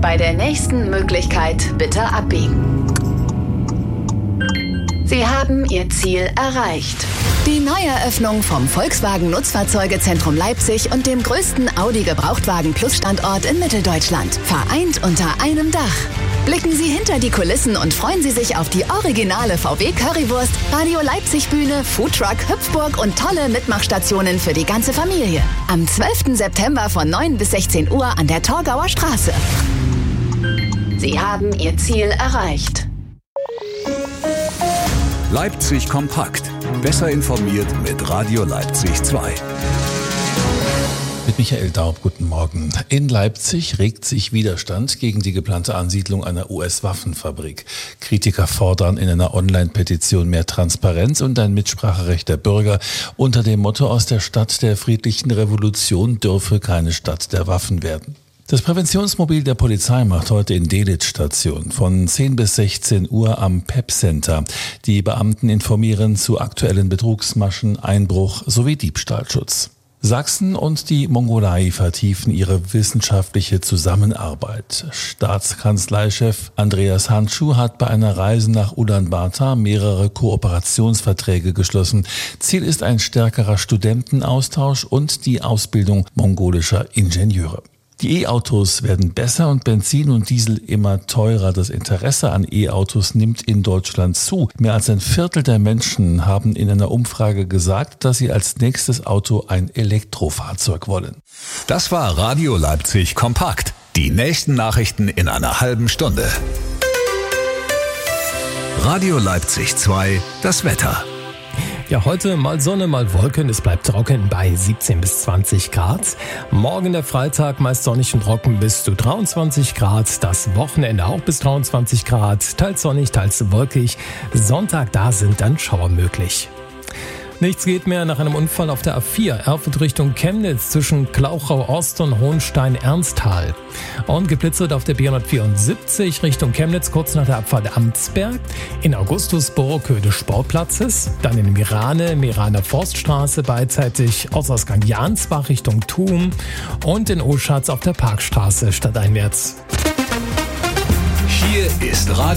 Bei der nächsten Möglichkeit bitte abbiegen. Sie haben Ihr Ziel erreicht. Die Neueröffnung vom Volkswagen Nutzfahrzeugezentrum Leipzig und dem größten Audi-Gebrauchtwagen-Plus-Standort in Mitteldeutschland. Vereint unter einem Dach. Blicken Sie hinter die Kulissen und freuen Sie sich auf die originale VW Currywurst, Radio Leipzig Bühne, Foodtruck, Hüpfburg und tolle Mitmachstationen für die ganze Familie. Am 12. September von 9 bis 16 Uhr an der Torgauer Straße. Sie haben Ihr Ziel erreicht. Leipzig kompakt. Besser informiert mit Radio Leipzig 2. Mit Michael Daub, guten Morgen. In Leipzig regt sich Widerstand gegen die geplante Ansiedlung einer US-Waffenfabrik. Kritiker fordern in einer Online-Petition mehr Transparenz und ein Mitspracherecht der Bürger unter dem Motto: Aus der Stadt der friedlichen Revolution dürfe keine Stadt der Waffen werden. Das Präventionsmobil der Polizei macht heute in Delitzsch Station von 10 bis 16 Uhr am PEP-Center. Die Beamten informieren zu aktuellen Betrugsmaschen, Einbruch sowie Diebstahlschutz. Sachsen und die Mongolei vertiefen ihre wissenschaftliche Zusammenarbeit. Staatskanzleichef Andreas Handschuh hat bei einer Reise nach Ulaanbaatar mehrere Kooperationsverträge geschlossen. Ziel ist ein stärkerer Studentenaustausch und die Ausbildung mongolischer Ingenieure. Die E-Autos werden besser und Benzin und Diesel immer teurer. Das Interesse an E-Autos nimmt in Deutschland zu. Mehr als ein Viertel der Menschen haben in einer Umfrage gesagt, dass sie als nächstes Auto ein Elektrofahrzeug wollen. Das war Radio Leipzig kompakt. Die nächsten Nachrichten in einer halben Stunde. Radio Leipzig 2, das Wetter. Ja, heute mal Sonne, mal Wolken. Es bleibt trocken bei 17 bis 20 Grad. Morgen der Freitag meist sonnig und trocken bis zu 23 Grad. Das Wochenende auch bis 23 Grad. Teils sonnig, teils wolkig. Sonntag, da sind dann Schauer möglich. Nichts geht mehr nach einem Unfall auf der A4, Erfurt Richtung Chemnitz zwischen Klauchau-Ost und Hohenstein-Ernsthal. Und geblitzert auf der B174 Richtung Chemnitz kurz nach der Abfahrt Amtsberg, in Augustusburg Höhe des Sportplatzes, dann in Meraner Forststraße beidseitig Ausgang Jansbach Richtung Thum und in Oschatz auf der Parkstraße stadteinwärts. Hier ist Radio